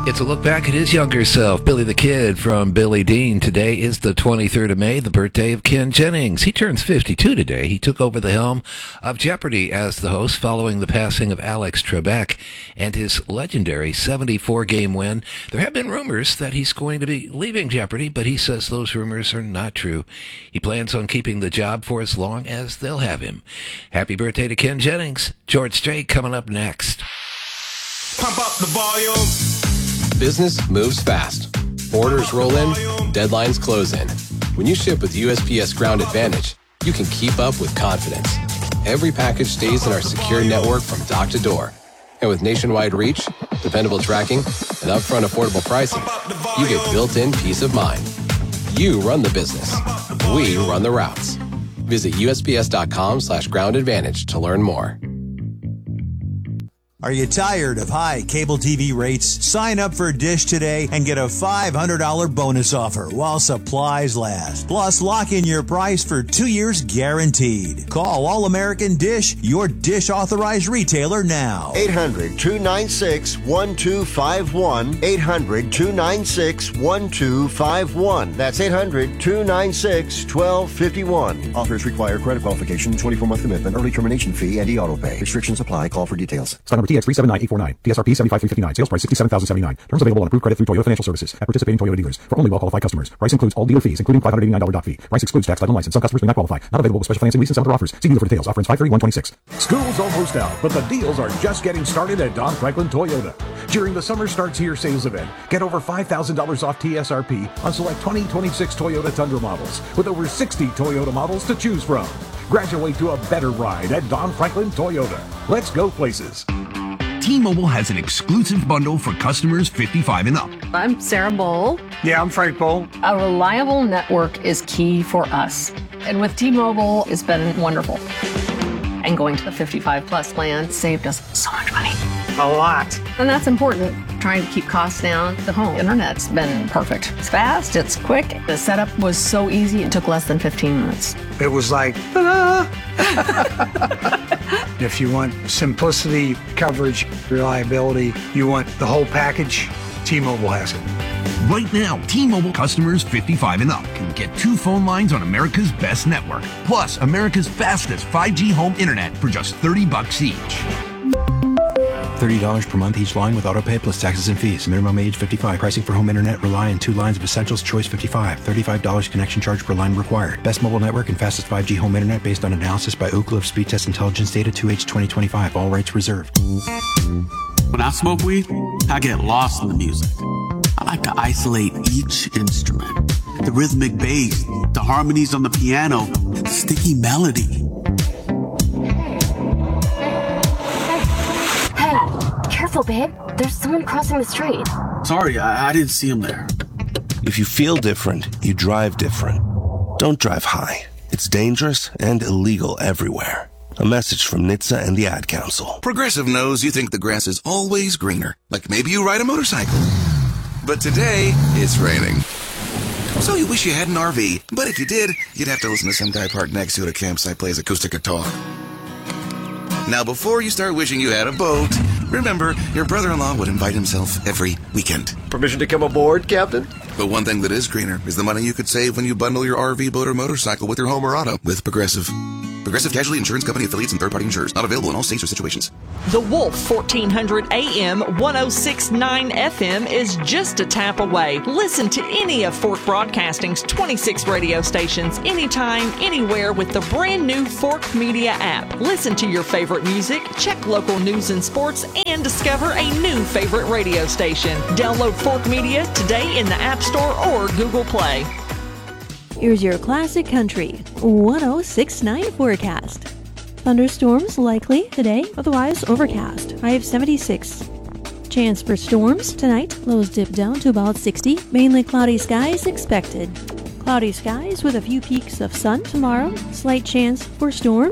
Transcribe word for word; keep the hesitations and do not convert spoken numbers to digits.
It's a look back at his younger self, Billy the Kid from Billy Dean. Today is the twenty-third of May, the birthday of Ken Jennings. He turns fifty-two today. He took over the helm of Jeopardy as the host following the passing of Alex Trebek and his legendary seventy-four game win. There have been rumors that he's going to be leaving Jeopardy, but he says those rumors are not true. He plans on keeping the job for as long as they'll have him. Happy birthday to Ken Jennings. George Strait coming up next. Pump up the volume. Business moves fast. Orders roll in, deadlines close in. When you ship with U S P S Ground Advantage, you can keep up with confidence. Every package stays in our secure network from dock to door. And with nationwide reach, dependable tracking, and upfront affordable pricing, you get built-in peace of mind. You run the business. We run the routes. Visit usps.com slash ground advantage to learn more. Are you tired of high cable T V rates? Sign up for Dish today and get a five hundred dollars bonus offer while supplies last. Plus, lock in your price for two years guaranteed. Call All American Dish, your Dish authorized retailer now. eight hundred, two nine six, one two five one. eight hundred, two nine six, one two five one. That's eight hundred, two nine six, one two five one. Offers require credit qualification, twenty-four month commitment, early termination fee, and e-auto pay. Restrictions apply. Call for details. Stock number T X three seven nine eight four nine. T S R P seven five three five nine. Sales price sixty-seven thousand seventy-nine. Terms available on approved credit through Toyota Financial Services at participating Toyota dealers for only well-qualified customers. Price includes all dealer fees, including five hundred eighty-nine dollars dock fee. Price excludes tax, title, and license. Some customers may not qualify. Not available with special financing, lease, and some other offers. See dealer for details. Offer ends five thirty-one twenty-six. School's almost out, but the deals are just getting started at Don Franklin Toyota. During the Summer Starts Here sales event, get over five thousand dollars off T S R P on select twenty twenty-six Toyota Tundra models with over sixty Toyota models to choose from. Graduate to a better ride at Don Franklin Toyota. Let's go places. T-Mobile has an exclusive bundle for customers fifty-five and up. I'm Sarah Bowl. Yeah, I'm Frank Bowl. A reliable network is key for us. And with T-Mobile, it's been wonderful. And going to the fifty-five plus plan saved us so much money. A lot. And that's important. Trying to keep costs down. The home internet's been perfect. It's fast, it's quick. The setup was so easy, it took less than fifteen minutes. It was like, ah. If you want simplicity, coverage, reliability, you want the whole package, T-Mobile has it. Right now, T-Mobile customers fifty-five and up can get two phone lines on America's best network, plus America's fastest five G home internet for just thirty bucks each. thirty dollars per month each line with autopay plus taxes and fees. Minimum age fifty-five. Pricing for home internet rely on two lines of Essentials Choice fifty-five. thirty-five dollars connection charge per line required. Best mobile network and fastest five G home internet based on analysis by Ookla of Speed Test Intelligence Data two H twenty twenty-five. All rights reserved. When I smoke weed, I get lost in the music. I like to isolate each instrument. The rhythmic bass, the harmonies on the piano, the sticky melody. Careful, babe. There's someone crossing the street. Sorry, I, I didn't see him there. If you feel different, you drive different. Don't drive high. It's dangerous and illegal everywhere. A message from N H T S A and the Ad Council. Progressive knows you think the grass is always greener. Like maybe you ride a motorcycle. But today, it's raining. So you wish you had an R V. But if you did, you'd have to listen to some guy parked next to it at a campsite plays acoustic guitar. Now, before you start wishing you had a boat, remember, your brother-in-law would invite himself every weekend. Permission to come aboard, Captain? But one thing that is greener is the money you could save when you bundle your R V, boat, or motorcycle with your home or auto with Progressive. Progressive Casualty Insurance Company affiliates and third-party insurers. Not available in all states or situations. The Wolf fourteen hundred A M, one oh six point nine F M is just a tap away. Listen to any of Fork Broadcasting's twenty-six radio stations anytime, anywhere with the brand new Fork Media app. Listen to your favorite music, check local news and sports, and discover a new favorite radio station. Download Fork Media today in the App Store or Google Play. Here's your classic country one oh six point nine forecast. Thunderstorms likely today, otherwise overcast. High of seventy-six. Chance for storms tonight. Lows dip down to about sixty. Mainly cloudy skies expected. Cloudy skies with a few peaks of sun tomorrow. Slight chance for storms.